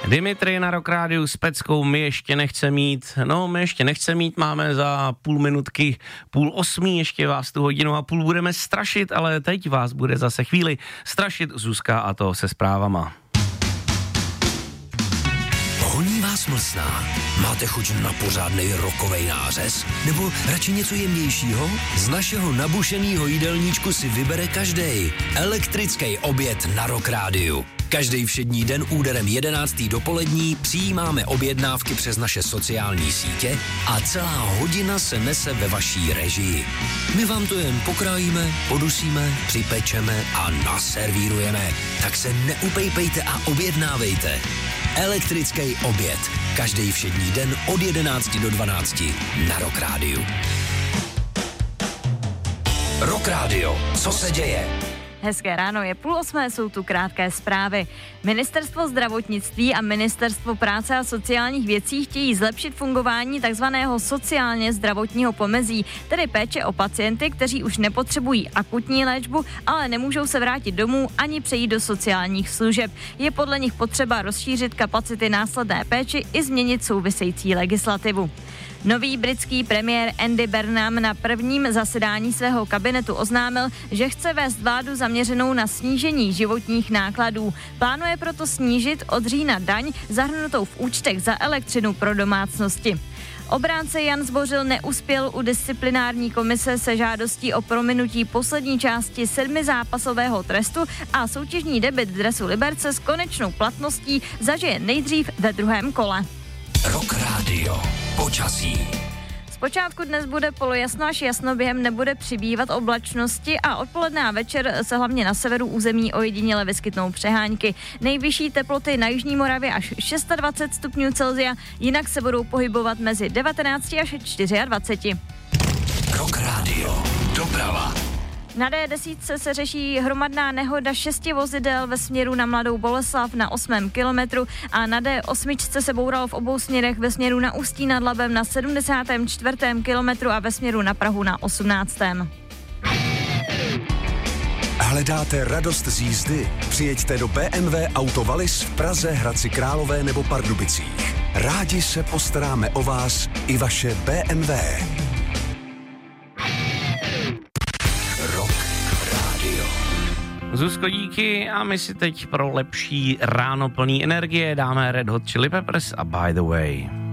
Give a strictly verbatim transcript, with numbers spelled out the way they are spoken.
Dimitri na Rock Rádiu s peckou My ještě nechce mít, no my ještě nechce mít, máme za půl minutky, půl osmí, ještě vás tu hodinu a půl budeme strašit, ale teď vás bude zase chvíli strašit Zuzka, a to se zprávama. Honí vás mlsná? Máte chuť na pořádnej rokovej nářez? Nebo radši něco jemnějšího? Z našeho nabušenýho jídelníčku si vybere každej. Elektrický oběd na Rock Rádiu. Každý všední den úderem jedenáctý dopolední přijímáme objednávky přes naše sociální sítě a celá hodina se nese ve vaší režii. My vám to jen pokrájíme, podusíme, připečeme a naservírujeme. Tak se neupejpejte a objednávejte. Elektrický oběd. Každý všední den od jedenácti do dvanácti na Rock Rádiu. Rock Radio. Co se děje? Hezké ráno, je půl osmé, jsou tu krátké zprávy. Ministerstvo zdravotnictví a Ministerstvo práce a sociálních věcí chtějí zlepšit fungování takzvaného sociálně zdravotního pomezí, tedy péče o pacienty, kteří už nepotřebují akutní léčbu, ale nemůžou se vrátit domů ani přejít do sociálních služeb. Je podle nich potřeba rozšířit kapacity následné péči i změnit související legislativu. Nový britský premiér Andy Burnham na prvním zasedání svého kabinetu oznámil, že chce vést vládu zaměřenou na snížení životních nákladů. Plánuje proto snížit od října daň zahrnutou v účtech za elektřinu pro domácnosti. Obránce Jan Zbořil neuspěl u disciplinární komise se žádostí o prominutí poslední části sedmizápasového trestu a soutěžní debut dresu Liberce s konečnou platností zažije nejdřív ve druhém kole. Rock Radio. Počasí. Zpočátku dnes bude polojasno až jasno, během nebude přibývat oblačnosti a odpoledne a večer se hlavně na severu území ojediněle vyskytnou přehánky. Nejvyšší teploty na jižní Moravě až dvacet šest stupňů Celsia, jinak se budou pohybovat mezi devatenáct až dvacet čtyři. Rock Radio. Doprava. Na dé deset se řeší hromadná nehoda šesti vozidel ve směru na Mladou Boleslav na osmém kilometru a na dé osm se bouralo v obou směrech ve směru na Ústí nad Labem na sedmdesátém čtvrtém kilometru a ve směru na Prahu na osmnáctém Hledáte radost z jízdy? Přijeďte do bé em vé Auto Wallis v Praze, Hradci Králové nebo Pardubicích. Rádi se postaráme o vás i vaše bé em vé. Zuzko, díky a my si teď pro lepší ráno plný energie dáme Red Hot Chili Peppers a By the Way.